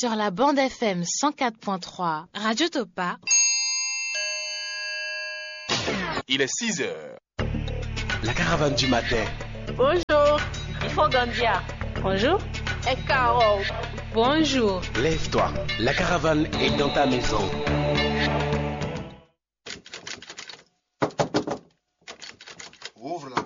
sur la bande FM 104.3, Radio Topa. Il est 6 heures. La caravane du matin. Bonjour, il faut grandir. Bonjour, et Carole. Bonjour. Lève-toi, la caravane est dans ta maison. Ouvre la